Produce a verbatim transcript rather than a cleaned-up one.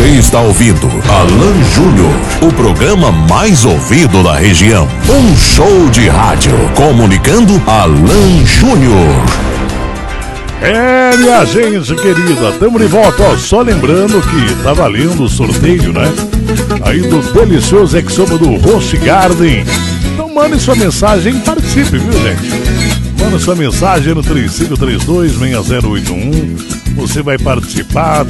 Você está ouvindo Alan Júnior, o programa mais ouvido da região. Um show de rádio comunicando Alan Júnior. É, minha gente querida, estamos de volta, ó, só lembrando que tá valendo o sorteio, né? Aí do delicioso Exomo do Roast Garden. Então mande sua mensagem e participe, viu, gente? Manda sua mensagem no três cinco três dois, seis zero oito um. Você vai participar.